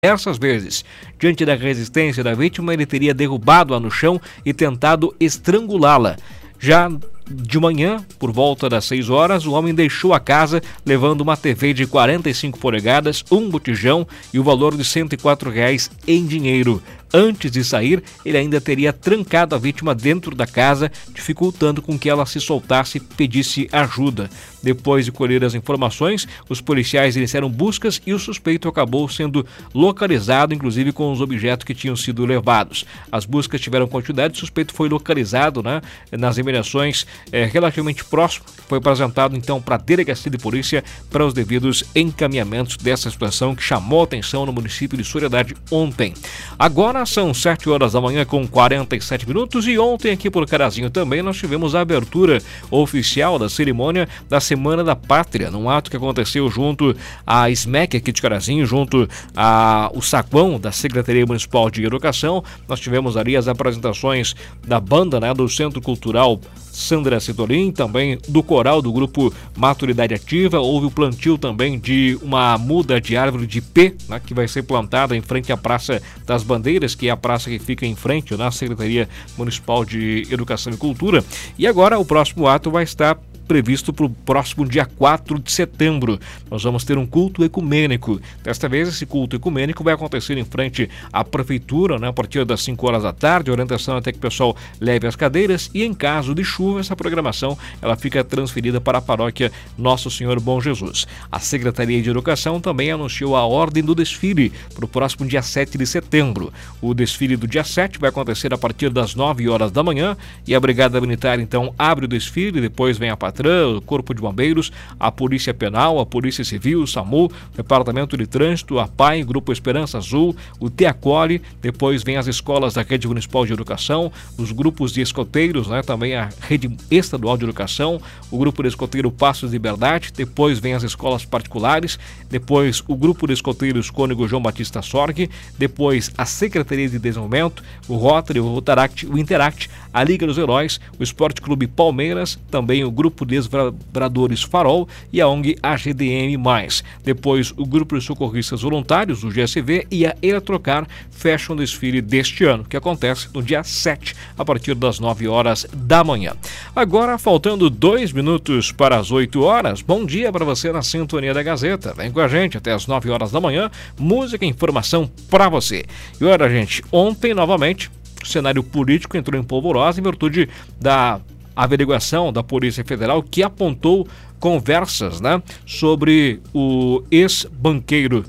diversas vezes. Diante da resistência da vítima, ele teria derrubado-a no chão e tentado estrangulá-la. Já de manhã, por volta das 6 horas, o homem deixou a casa levando uma TV de 45 polegadas, um botijão e o valor de R$104 em dinheiro. Antes de sair, ele ainda teria trancado a vítima dentro da casa, dificultando com que ela se soltasse e pedisse ajuda. Depois de colher as informações, os policiais iniciaram buscas e o suspeito acabou sendo localizado, inclusive com os objetos que tinham sido levados. As buscas tiveram continuidade, o suspeito foi localizado nas imediações relativamente próximo, foi apresentado então para a delegacia de polícia para os devidos encaminhamentos dessa situação que chamou a atenção no município de Soledade ontem. Agora são 7 horas da manhã com 47 minutos e ontem aqui por Carazinho também nós tivemos a abertura oficial da cerimônia da Semana da Pátria, num ato que aconteceu junto à SMEC aqui de Carazinho, junto ao saguão da Secretaria Municipal de Educação. Nós tivemos ali as apresentações da banda, do Centro Cultural Sandra Citolim, também do coral do grupo Maturidade Ativa. Houve o plantio também de uma muda de árvore de ipê, que vai ser plantada em frente à Praça das Bandeiras, que é a praça que fica em frente na Secretaria Municipal de Educação e Cultura. E agora o próximo ato vai estar previsto para o próximo dia 4 de setembro. Nós vamos ter um culto ecumênico. Desta vez, esse culto ecumênico vai acontecer em frente à prefeitura, a partir das 5 horas da tarde. A orientação até que o pessoal leve as cadeiras e, em caso de chuva, essa programação ela fica transferida para a paróquia Nosso Senhor Bom Jesus. A Secretaria de Educação também anunciou a ordem do desfile para o próximo dia 7 de setembro. O desfile do dia 7 vai acontecer a partir das 9 horas da manhã e a Brigada Militar, então, abre o desfile, depois vem a Patrã, o Corpo de Bombeiros, a Polícia Penal, a Polícia Civil, o SAMU, o Departamento de Trânsito, a PAI, Grupo Esperança Azul, o TEACOLE, depois vem as escolas da Rede Municipal de Educação, os grupos de escoteiros, também a Rede Estadual de Educação, o Grupo de Escoteiro Passos de Liberdade, depois vem as escolas particulares, depois o Grupo de Escoteiros Cônego João Batista Sorg, depois a Secretaria de Desenvolvimento, o Rotary, o Rotaract, o Interact, a Liga dos Heróis, o Esporte Clube Palmeiras, também o Grupo Desbravadores Farol e a ONG AGDM+. Depois, o Grupo de Socorristas Voluntários, o GSV, e a Eletrocar fecham o desfile deste ano, que acontece no dia 7, a partir das 9 horas da manhã. Agora, faltando 2 minutos para as 8 horas, bom dia para você na Sintonia da Gazeta. Vem com a gente até as 9 horas da manhã, música e informação para você. E olha, gente, ontem, novamente, o cenário político entrou em polvorosa em virtude da averiguação da Polícia Federal, que apontou conversas sobre o ex-banqueiro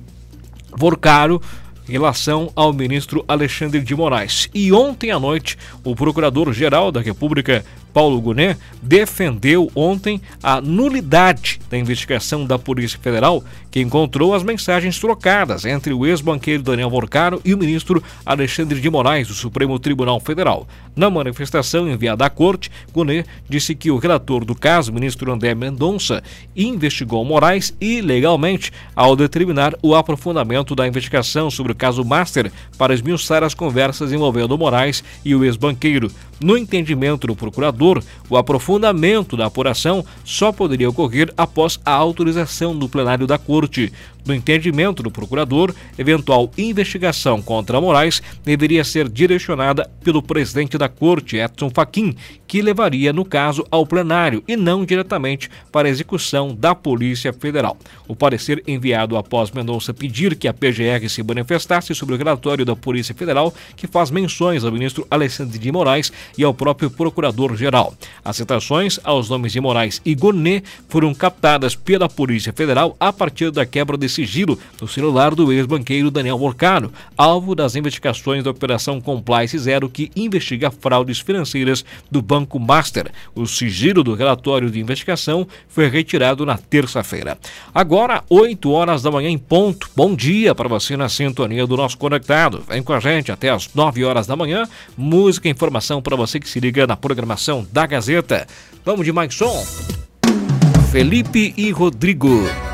Vorcaro em relação ao ministro Alexandre de Moraes. E ontem à noite, o Procurador-Geral da República, Paulo Gonet, defendeu ontem a nulidade da investigação da Polícia Federal, que encontrou as mensagens trocadas entre o ex-banqueiro Daniel Vorcaro e o ministro Alexandre de Moraes, do Supremo Tribunal Federal. Na manifestação enviada à corte, Gonet disse que o relator do caso, o ministro André Mendonça, investigou Moraes ilegalmente ao determinar o aprofundamento da investigação sobre o caso Master para esmiuçar as conversas envolvendo Moraes e o ex-banqueiro. No entendimento do procurador, o aprofundamento da apuração só poderia ocorrer após a autorização do plenário da corte. No entendimento do procurador, eventual investigação contra Moraes deveria ser direcionada pelo presidente da corte, Edson Fachin, que levaria, no caso, ao plenário e não diretamente para a execução da Polícia Federal. O parecer enviado após Mendonça pedir que a PGR se manifestasse sobre o relatório da Polícia Federal, que faz menções ao ministro Alexandre de Moraes e ao próprio Procurador-Geral. As citações aos nomes de Moraes e Gonet foram captadas pela Polícia Federal a partir da quebra de sigilo no celular do ex-banqueiro Daniel Vorcaro, alvo das investigações da Operação Compliance Zero, que investiga fraudes financeiras do Banco Master. O sigilo do relatório de investigação foi retirado na terça-feira. Agora, 8 horas da manhã em ponto. Bom dia para você na sintonia do nosso Conectado. Vem com a gente até as 9 horas da manhã. Música e informação para você que se liga na programação da Gazeta. Vamos de mais som. Felipe e Rodrigo.